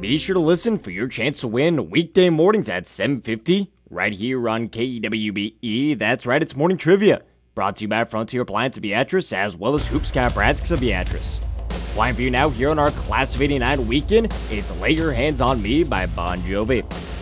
be sure to listen for your chance to win weekday mornings at 7:50 right here on KWBE. That's right, it's morning trivia. Brought to you by Frontier Appliance of Beatrice as well as Hoops Chiropractics of Beatrice. Playing for you now here on our Class of '89 weekend, it's Lay Your Hands on Me by Bon Jovi.